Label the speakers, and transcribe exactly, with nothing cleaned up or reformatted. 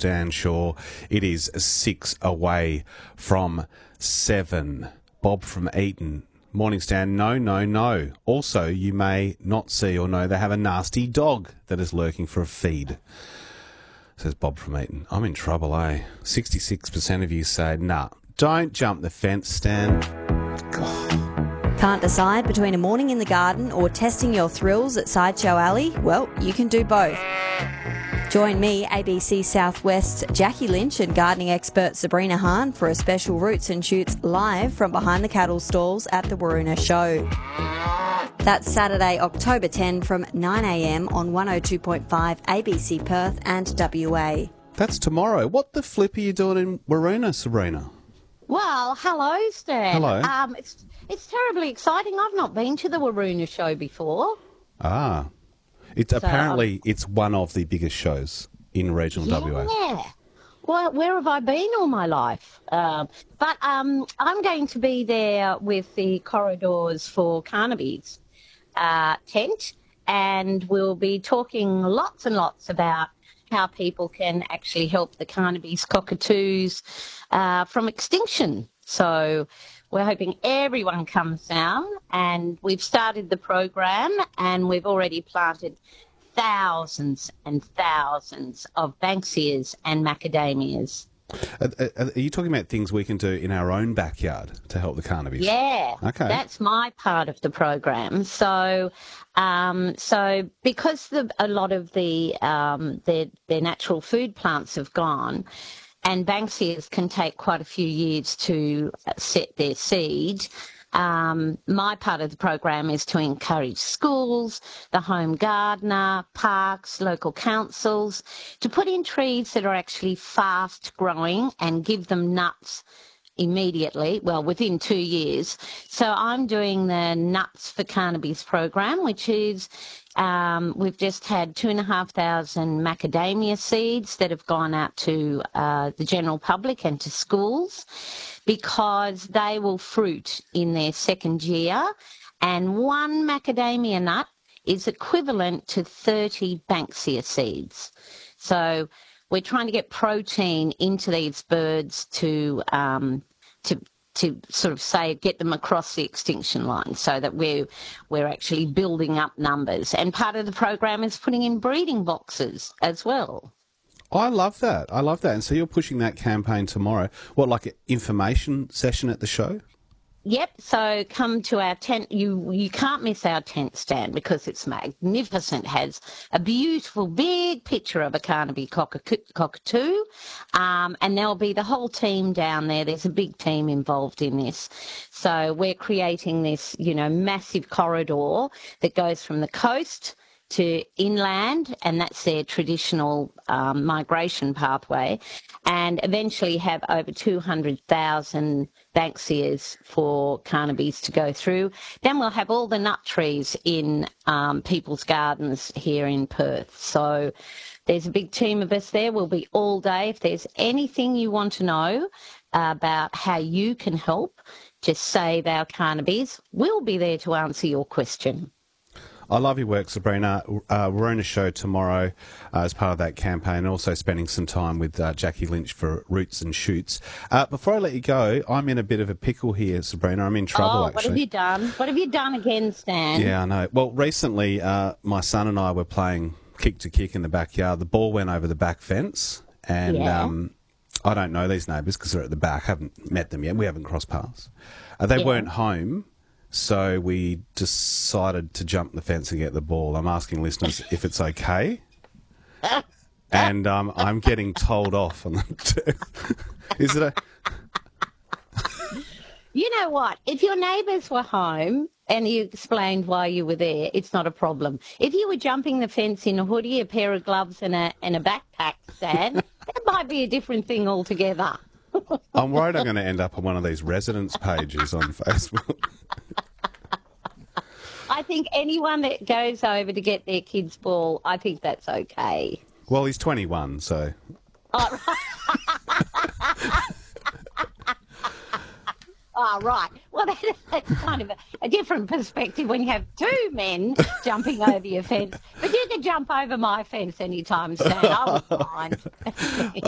Speaker 1: Stan Shaw. It is six away from seven. Bob from Eton. Morning, Stan. No, no, no. Also, you may not see or know they have a nasty dog that is lurking for a feed. Says Bob from Eton. I'm in trouble, eh? sixty-six percent of you say, nah, don't jump the fence, Stan. God.
Speaker 2: Can't decide between a morning in the garden or testing your thrills at Sideshow Alley? Well, you can do both. Join me, A B C Southwest's Jackie Lynch and gardening expert Sabrina Hahn for a special Roots and Shoots live from behind the cattle stalls at the Waroona Show. That's Saturday, October tenth from nine a m on one oh two point five A B C Perth and W A.
Speaker 1: That's tomorrow. What the flip are you doing in Waroona, Sabrina?
Speaker 3: Well, hello, Stan.
Speaker 1: Hello.
Speaker 3: Um, it's it's terribly exciting. I've not been to the Waroona Show before.
Speaker 1: Ah. It's
Speaker 3: So,
Speaker 1: apparently it's one of the biggest shows in regional W A.
Speaker 3: Yeah. Well, where have I been all my life? Um, but um, I'm going to be there with the Corridors for Carnaby's uh, tent, and we'll be talking lots and lots about how people can actually help the Carnaby's cockatoos uh, from extinction. So we're hoping everyone comes down, and we've started the program, and we've already planted thousands and thousands of Banksias and macadamias.
Speaker 1: Are, are, are you talking about things we can do in our own backyard to help the Carnaby's?
Speaker 3: Yeah,
Speaker 1: Okay.
Speaker 3: That's my part of the program. So, um, so because the, a lot of the um, their their natural food plants have gone, and Banksias can take quite a few years to set their seed. Um, my part of the program is to encourage schools, the home gardener, parks, local councils to put in trees that are actually fast growing and give them nuts immediately, well, within two years. So I'm doing the Nuts for Carnaby's program, which is um, we've just had two and a half thousand macadamia seeds that have gone out to uh, the general public and to schools, because they will fruit in their second year, and one macadamia nut is equivalent to thirty Banksia seeds. So we're trying to get protein into these birds to um, to to sort of say get them across the extinction line, so that we're we're actually building up numbers. And part of the program is putting in breeding boxes as well.
Speaker 1: I love that. I love that. And so you're pushing that campaign tomorrow. What, like an information session at the show?
Speaker 3: Yep, so come to our tent. You you can't miss our tent stand because it's magnificent. Has a beautiful big picture of a Carnaby cockatoo, cockatoo. Um, and there'll be the whole team down there. There's a big team involved in this. So we're creating this, you know, massive corridor that goes from the coast to inland, and that's their traditional um, migration pathway, and eventually have over two hundred thousand Banksias for Carnaby's to go through. Then we'll have all the nut trees in um, people's gardens here in Perth. So there's a big team of us there. We'll be all day. If there's anything you want to know uh, about how you can help just save our Carnaby's, we'll be there to answer your question.
Speaker 1: I love your work, Sabrina. Uh, we're on a show tomorrow uh, as part of that campaign, and also spending some time with uh, Jackie Lynch for Roots and Shoots. Uh, before I let you go, I'm in a bit of a pickle here, Sabrina. I'm in trouble,
Speaker 3: oh,
Speaker 1: actually.
Speaker 3: What have you done? What have you done again, Stan?
Speaker 1: Yeah, I know. Well, recently, uh, my son and I were playing kick to kick in the backyard. The ball went over the back fence, and
Speaker 3: Yeah.
Speaker 1: um, I don't know these neighbours because they're at the back. I haven't met them yet. We haven't crossed paths. Uh, they
Speaker 3: Yeah.
Speaker 1: weren't home. So we decided to jump the fence and get the ball. I'm asking listeners if it's okay. And um, I'm getting told off on the Is it a...
Speaker 3: You know what? If your neighbours were home and you explained why you were there, it's not a problem. If you were jumping the fence in a hoodie, a pair of gloves and a, and a backpack, Stan, that might be a different thing altogether.
Speaker 1: I'm worried I'm going to end up on one of these residence pages on Facebook.
Speaker 3: I think anyone that goes over to get their kid's ball, I think that's okay.
Speaker 1: Well, he's twenty-one, so...
Speaker 3: Oh, right. Oh, right. Well, that, that's kind of a, a different perspective when you have two men jumping over your fence. But you can jump over my fence anytime, Stan. I wouldn't mind.